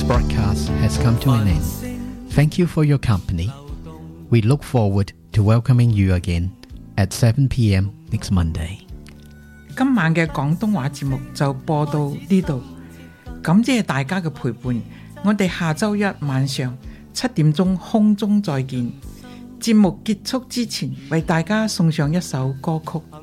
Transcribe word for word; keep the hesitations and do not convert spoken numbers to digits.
broadcast has come to an end. Thank you for your company. We look forward to welcoming you again at seven p.m. next Monday. 今晚嘅廣東話節目就播到呢度，感謝大家嘅陪伴。我哋下週一晚上七點鐘空中再見。節目結束之前，為大家送上一首歌曲。